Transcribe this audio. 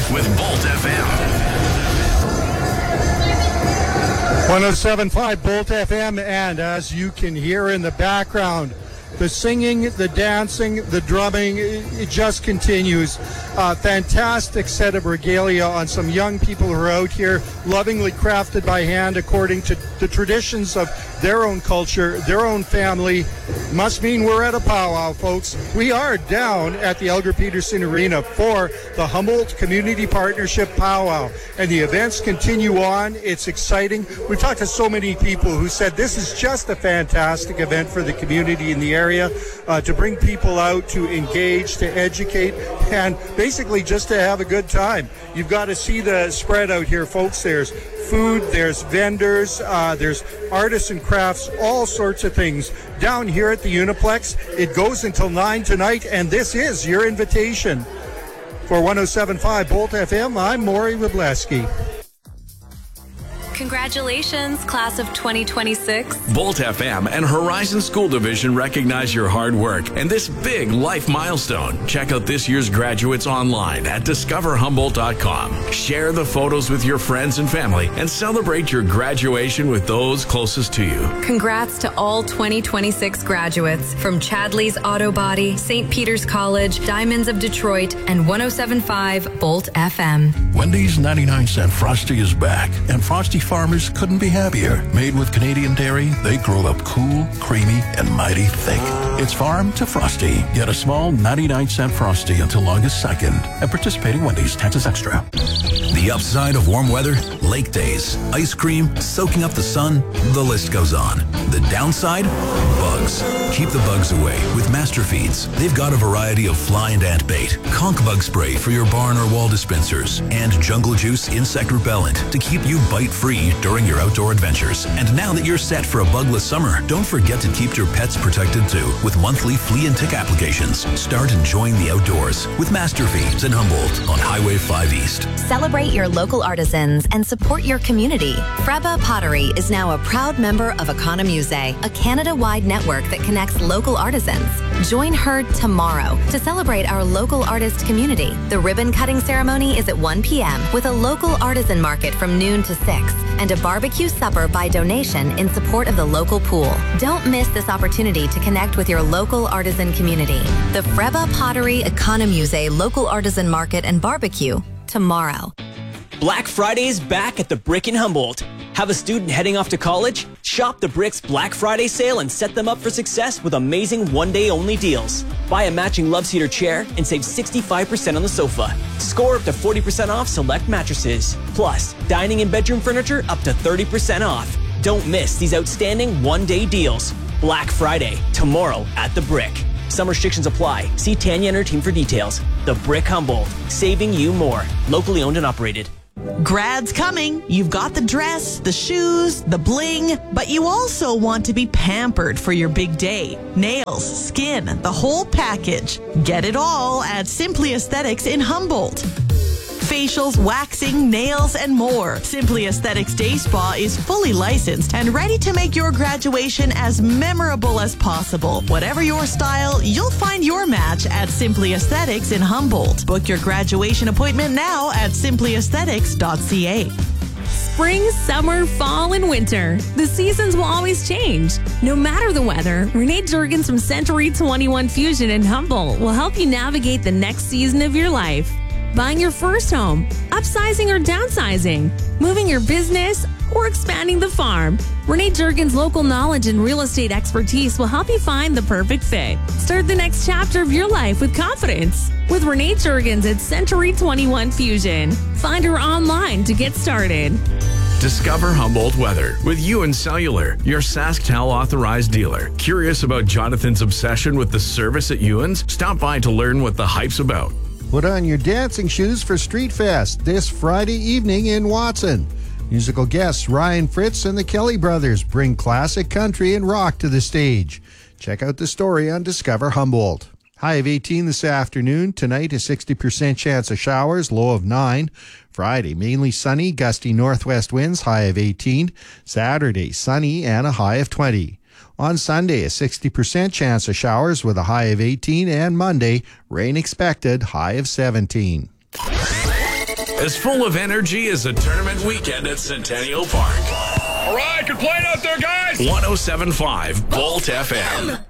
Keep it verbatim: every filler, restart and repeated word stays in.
with Bolt F M. one oh seven point five Bolt F M, and as you can hear in the background, the singing, the dancing, the drumming, it just continues. Uh, fantastic set of regalia on some young people who are out here, lovingly crafted by hand according to the traditions of their own culture, their own family. Must mean we're at a powwow, folks. We are down at the Elgar Peterson Arena for the Humboldt Community Partnership Powwow, and the events continue on. It's exciting. We've talked to so many people who said this is just a fantastic event for the community in the area, uh, to bring people out, to engage, to educate, and basically just to have a good time. You've got to see the spread out here, folks. There's food, there's vendors, uh, there's artists and crafts, all sorts of things down here at the Uniplex. It goes until nine tonight, and this is your invitation. For one oh seven point five Bolt F M, I'm Maury Wroblewski. Congratulations, class of twenty twenty-six. Bolt F M and Horizon School Division recognize your hard work and this big life milestone. Check out this year's graduates online at discover humboldt dot com. Share the photos with your friends and family and celebrate your graduation with those closest to you. Congrats to all twenty twenty-six graduates from Chadley's Auto Body, Saint Peter's College, Diamonds of Detroit, and one oh seven point five Bolt F M. Wendy's ninety-nine cent Frosty is back, and Frosty farmers couldn't be happier. Made with Canadian dairy, they grow up cool, creamy, and mighty thick. It's farm to Frosty. Get a small ninety-nine cent Frosty until August second at participating Wendy's. Taxes extra. The upside of warm weather, lake days, ice cream, soaking up the sun, the list goes on. The downside? Bugs. Keep the bugs away with Master Feeds. They've got a variety of fly and ant bait, conch bug spray for your barn or wall dispensers, and Jungle Juice insect repellent to keep you bite-free during your outdoor adventures. And now that you're set for a bugless summer, don't forget to keep your pets protected too with monthly flea and tick applications. Start enjoying the outdoors with Master Feeds in Humboldt on Highway five East. Celebrate your local artisans and support your community. Freba Pottery is now a proud member of Economuse, a Canada-wide network that connects local artisans. Join her tomorrow to celebrate our local artist community. The ribbon cutting ceremony is at one p.m. with a local artisan market from noon to six and a barbecue supper by donation in support of the local pool. Don't miss this opportunity to connect with your local artisan community. The Freba Pottery Economuse Local Artisan Market and Barbecue tomorrow. Black Friday is back at the Brick in Humboldt. Have a student heading off to college? Shop the Brick's Black Friday sale and set them up for success with amazing one-day-only deals. Buy a matching love seater chair and save sixty-five percent on the sofa. Score up to forty percent off select mattresses. Plus, dining and bedroom furniture up to thirty percent off. Don't miss these outstanding one-day deals. Black Friday, tomorrow at the Brick. Some restrictions apply. See Tanya and her team for details. The Brick Humboldt, saving you more. Locally owned and operated. Grad's coming. You've got the dress, the shoes, the bling, but you also want to be pampered for your big day. Nails, skin, the whole package. Get it all at Simply Aesthetics in Humboldt. Facials, waxing, nails, and more. Simply Aesthetics Day Spa is fully licensed and ready to make your graduation as memorable as possible. Whatever your style, you'll find your match at Simply Aesthetics in Humboldt. Book your graduation appointment now at simply aesthetics dot c a. Spring, summer, fall, and winter. The seasons will always change. No matter the weather, Renee Jurgens from Century twenty-one Fusion in Humboldt will help you navigate the next season of your life. Buying your first home, upsizing or downsizing, moving your business, or expanding the farm. Renee Jurgens' local knowledge and real estate expertise will help you find the perfect fit. Start the next chapter of your life with confidence with Renee Jurgens at Century twenty-one Fusion. Find her online to get started. Discover Humboldt weather with Ewan Cellular, your SaskTel authorized dealer. Curious about Jonathan's obsession with the service at Ewan's? Stop by to learn what the hype's about. Put on your dancing shoes for Street Fest this Friday evening in Watson. Musical guests Ryan Fritz and the Kelly Brothers bring classic country and rock to the stage. Check out the story on Discover Humboldt. High of eighteen this afternoon. Tonight, a sixty percent chance of showers, low of nine. Friday, mainly sunny, gusty northwest winds, high of eighteen. Saturday, sunny and a high of twenty. On Sunday, a sixty percent chance of showers with a high of eighteen, and Monday, rain expected, high of seventeen. as full of energy as a tournament weekend at Centennial Park. All right, good playing out there, guys. one oh seven point five Bolt F M.